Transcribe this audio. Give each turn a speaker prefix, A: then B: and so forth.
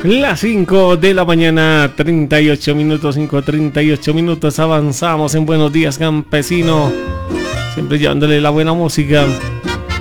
A: Las 5 de la mañana, 38 minutos, 5:38 minutos. Avanzamos en Buenos Días Campesino, siempre llevándole la buena música.